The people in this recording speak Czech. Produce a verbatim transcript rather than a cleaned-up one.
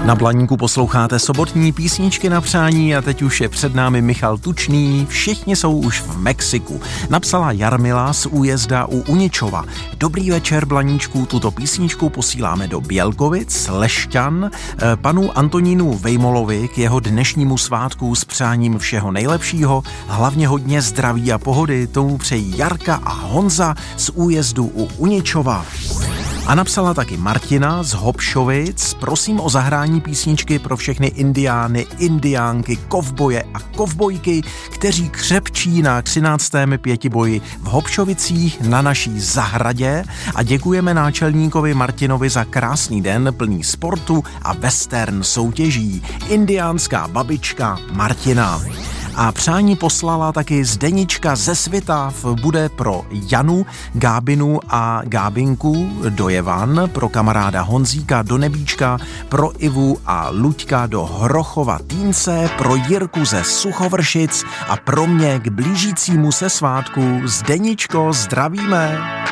Na Blaníku posloucháte sobotní písničky na přání a teď už je před námi Michal Tučný. Všichni jsou už v Mexiku. Napsala Jarmila z Újezda u Uničova. Dobrý večer, Blaníčku, tuto písničku posíláme do Bělkovic, Lešťan, panu Antonínu Vejmolovi k jeho dnešnímu svátku s přáním všeho nejlepšího, hlavně hodně zdraví a pohody. Tomu přejí Jarka a Honza z Újezdu u Uničova. A napsala taky Martina z Hopšovic. Prosím o zahrání písničky pro všechny indiány, indiánky, kovboje a kovbojky, kteří křepčí na třináctém pětiboji v Hopšovicích na naší zahradě a děkujeme náčelníkovi Martinovi za krásný den plný sportu a western soutěží. Indiánská babička Martina. A přání poslala taky Zdenička ze Svitav, bude pro Janu, Gábinu a Gábinku do Jevan, pro kamaráda Honzíka do Nebíčka, pro Ivu a Luďka do Hrochova Týnce, pro Jirku ze Suchovršic a pro mě k blížícímu se svátku. Zdeničko, zdravíme!